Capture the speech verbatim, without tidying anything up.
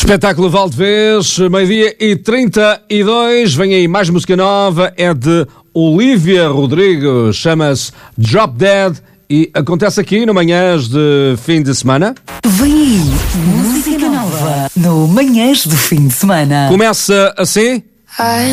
Espetáculo Valdevez, meio-dia e trinta e dois. Vem aí mais música nova, é de Olivia Rodrigo, chama-se Drop Dead e acontece aqui no Manhãs de Fim de Semana. Vem aí, música nova no Manhãs de Fim de Semana. Começa assim.